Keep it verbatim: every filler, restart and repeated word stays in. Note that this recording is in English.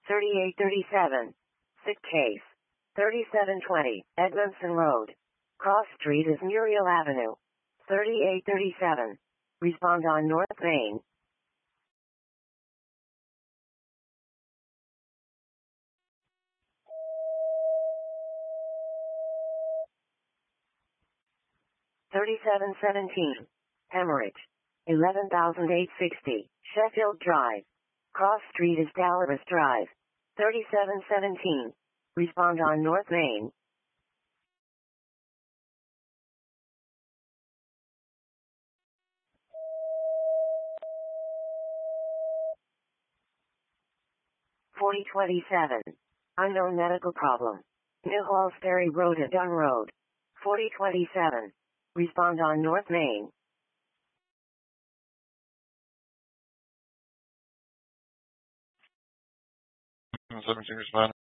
thirty-eight thirty-seven. Sick case. thirty-seven twenty, Edmondson Road. Cross Street is Muriel Avenue. thirty-eight thirty-seven. Respond on North Main. thirty-seven seventeen. Hemorrhage. eleven thousand eight hundred sixty, Sheffield Drive. Cross Street is Dallas Drive. thirty-seven seventeen. Respond on North Main. forty twenty-seven. Unknown medical problem. New Halls Ferry Road at Dunn Road. forty twenty-seven. Respond on North Main. seventeen respond.